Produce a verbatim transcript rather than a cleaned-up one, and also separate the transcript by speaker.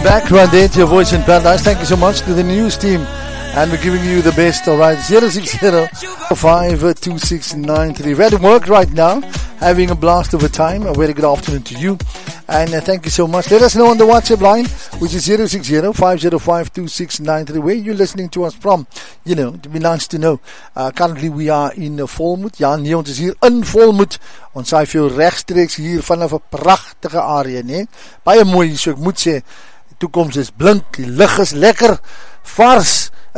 Speaker 1: Back right there to your voice in paradise. Thank you so much to the news team, and we're giving you the best. All right, zero six zero five two six nine three. We're at work right now, having a blast of a time. A very good afternoon to you, and uh, thank you so much. Let us know on the WhatsApp line, which is zero six zero five zero five two six nine three, where you're listening to us from. You know, it'd be nice to know. Uh, currently we are in uh, Volmoed. Ja, nee, ons is hier in Volmoed. Ons saai vir jou regstreeks hier vanaf 'n pragtige area, nee. Baie mooi, so ek moet sê. Die toekoms is blink, die lig is lekker, vars.